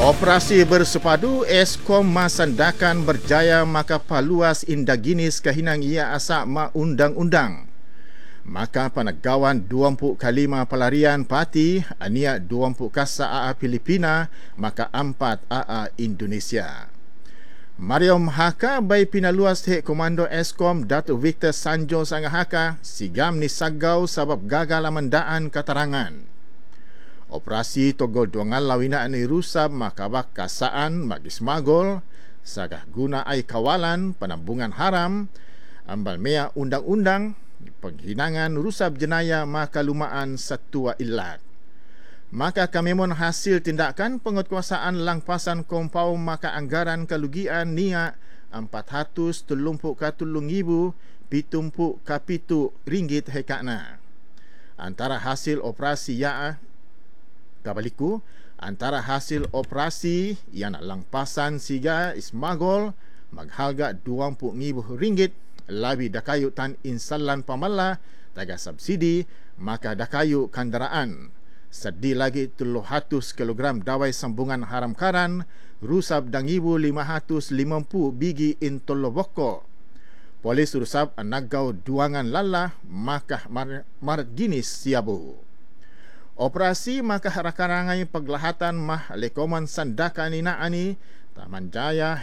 Operasi bersepadu Eskom Masandakan berjaya maka paluas indaginis kahinang ia asak ma undang-undang. Maka panagawan 20 kalima pelarian parti ania 20 kasa AA Filipina maka 4 AA Indonesia. Mariam Haka bai pinaluas he Komando Eskom Datuk Victor Sanjo Sangahaka sigam ni sagau sabab gagal amandaan keterangan. Operasi togol duangan lawina ni rusab makabak kasaan magis magol sagah guna ai kawalan penambungan haram ambal mea undang-undang penghinangan rusab jenayah makalumaan satua ilat. Maka kami mon hasil tindakan penguatkuasaan langpasan kompau maka anggaran kelugian nia 430 katulungibu pitumpu kapitu ringgit hekakna. Antara hasil operasi kabaliku, antara hasil operasi yang langpasan siga ismagol magharga RM20,000 labi dakayu tan insalan pamala taga subsidi maka dakayu kendaraan sedi lagi 300 kg dawai sambungan haram karan rusab dangibu 550 bigi intoloboko. Polis rusab anagau duangan lala maka maret ginis siabu. Operasi maka harakarangai paglahatan mah lekoman sandakan ina ani Tawang Jaya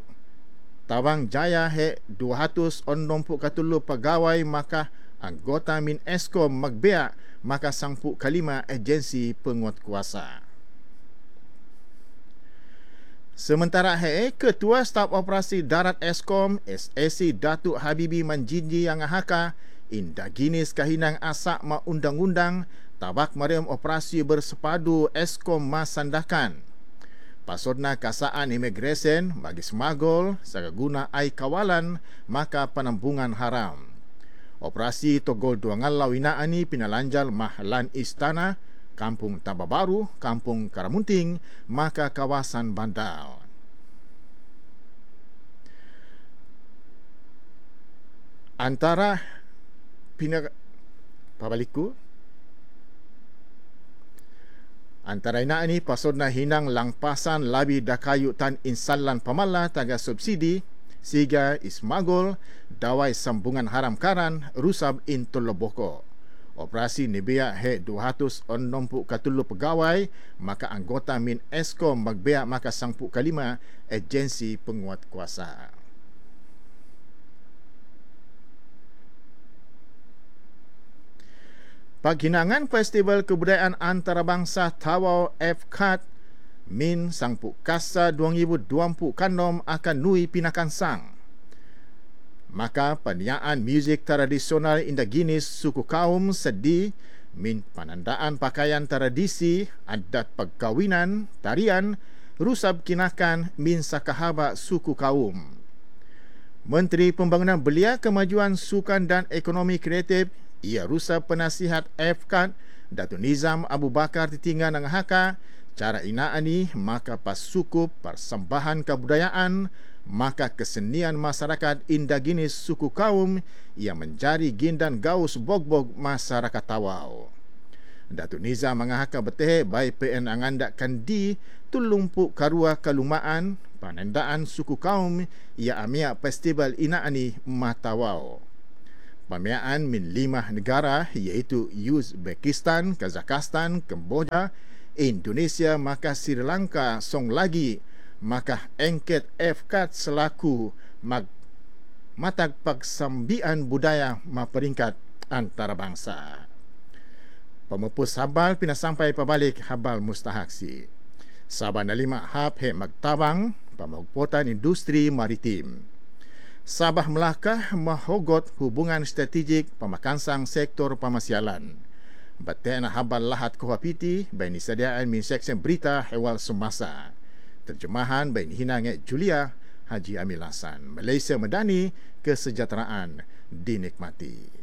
he 260 pegawai maka anggota min Eskom magbea maka 10 kalima agensi penguatkuasa. Sementara Ketua Staf Operasi Darat Eskom SAC Datuk Habibi Manjinji yang ahaka indaginis kahinang asak ma undang-undang tabak mariam operasi bersepadu Eskom Masandakan. Pasodna kasaan imigresen bagi smagol sagaguna ai kawalan maka penambungan haram. Operasi togol duangan lawina ani pinalanjal mahlan istana, Kampung Tababaru, Kampung Karamunting, maka kawasan Bandar. Antara Antara ina ini pasodna hinang langpasan labi dakayu tan insalan pamala taga subsidi siga ismagol dawai sambungan haram karan rusab intoloboko. Operasi nibia he 260 pegawai maka anggota min Eskom magbea maka 10 kalima agensi penguatkuasa. Paghinangan Festival Kebudayaan Antarabangsa Tawau FKAT min sangpu kasa 2020 kanom akan nui pinakansang. Maka peniaan muzik tradisional indaginis suku kaum sedi min panandaan pakaian tradisi, adat pagkawinan, tarian, rusab kinakan min sakahaba suku kaum. Menteri Pembangunan Belia Kemajuan Sukan dan Ekonomi Kreatif ia rusab penasihat FKAT Datuk Nizam Abu Bakar Titingan Nanghaka cara inaani maka pasukup persembahan kebudayaan maka kesenian masyarakat indaginis suku kaum yang menjadi gindan gaus bogbog masyarakat Tawau. Datuk Nizam Nanghaka beteh bai PN angandak kandi tulumpu karua kalumaan panandaan suku kaum ia amia festival inaani Matawau. Pamiaan min 5 negara iaitu Uzbekistan, Kazakhstan, Kemboja, Indonesia maka Sri Lanka song lagi maka engket FKAT selaku matag pagsambian budaya ma peringkat antarabangsa. Pemepus habal pinasampai pabalik habal mustahaksi. Sabana 5 hab he magtabang pamagputan industri maritim. Sabah Melaka mahogot hubungan strategik pemakansang sektor pemasyalan. Batena habal lahat kuhapiti baini sediaan min seksyen berita hewal semasa. Terjemahan baini hinange Julia Haji Amil Hasan. Malaysia Medani, kesejahteraan dinikmati.